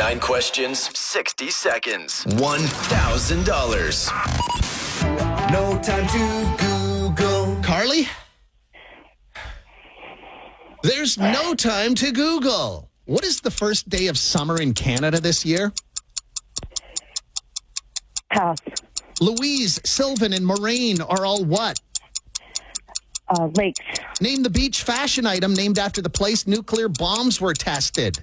9 questions, 60 seconds, $1,000. No time to Google. Carly? There's no time to Google. What is the first day of summer in Canada this year? Pass. Louise, Sylvan, and Moraine are all what? Lakes. Name the beach fashion item named after the place nuclear bombs were tested.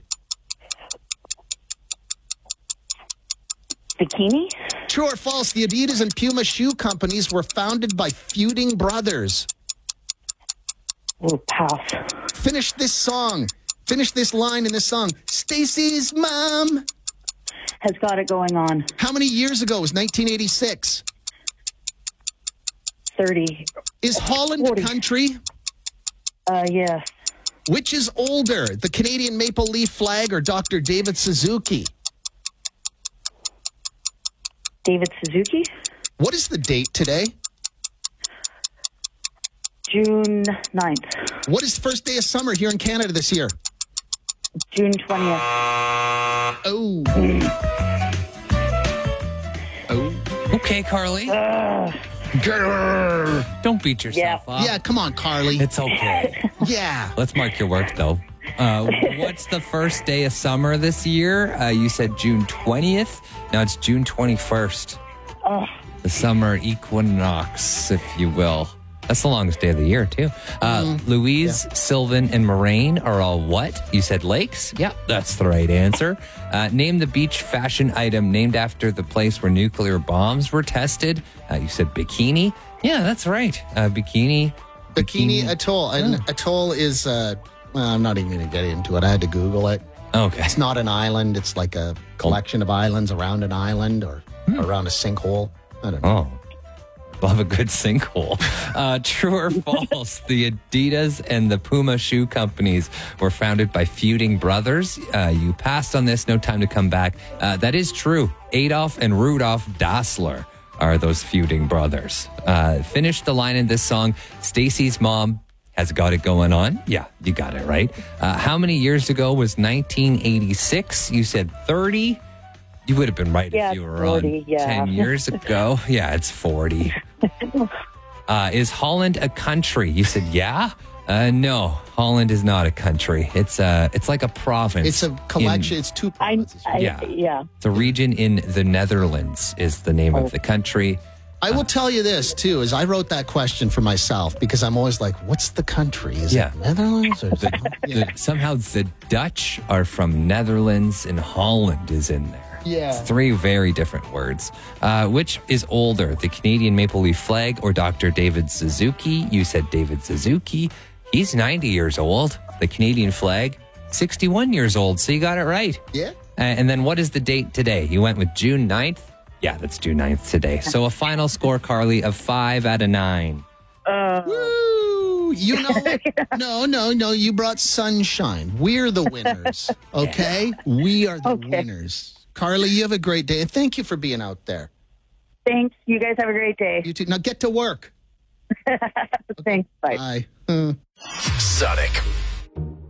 Bikini. True or false, the Adidas and Puma shoe companies were founded by feuding brothers. Oh, pass. Finish this song. Finish this line in this song. Stacy's mom. Has got it going on. How many years ago was 1986? 30. Is Holland 40. a country? Yes. Which is older, the Canadian maple leaf flag or Dr. David Suzuki? David Suzuki. What is the date today? June 9th. What is the first day of summer here in Canada this year? June 20th. Oh. Okay, Carly. Don't beat yourself up. Yeah, come on, Carly. It's okay. Yeah. Let's mark your work, though. What's the first day of summer this year? You said June 20th. Now it's June 21st. The summer equinox, if you will. That's the longest day of the year, too. Louise, Sylvan, and Moraine are all what? You said lakes? Yeah, that's the right answer. Name the beach fashion item named after the place where nuclear bombs were tested. You said bikini? Yeah, that's right. Bikini Atoll. And atoll is, well, I'm not even going to get into it. I had to Google it. Okay. It's not an island. It's like a collection of islands around an island or around a sinkhole. I don't know. Oh. Love a good sinkhole. True or false? The Adidas and the Puma shoe companies were founded by feuding brothers. You passed on this. No time to come back. That is true. Adolf and Rudolf Dassler are those feuding brothers. Finish the line in this song. Stacy's mom has got it going on. Yeah, you got it right. How many years ago was 1986? You said 30. You would have been right if you were 40, on 10 years ago. Yeah, it's 40. Is Holland a country? You said, yeah? No, Holland is not a country. It's like a province. It's a collection. It's two provinces. Yeah. The region in the Netherlands is the name of the country. I will tell you this, too, is I wrote that question for myself because I'm always like, what's the country? Is it Netherlands? Or is it, Somehow the Dutch are from Netherlands and Holland is in there. Yeah. It's 3 very different words. Which is older, the Canadian maple leaf flag or Dr. David Suzuki? You said David Suzuki. He's 90 years old. The Canadian flag, 61 years old. So you got it right. Yeah. And then what is the date today? You went with June 9th? Yeah, that's June 9th today. So a final score, Carly, of 5 out of 9. Woo! You know, no. You brought sunshine. We're the winners. Okay? We are the winners. Carly, you have a great day. And thank you for being out there. Thanks. You guys have a great day. You too. Now get to work. Thanks. Bye. Bye. Sonic.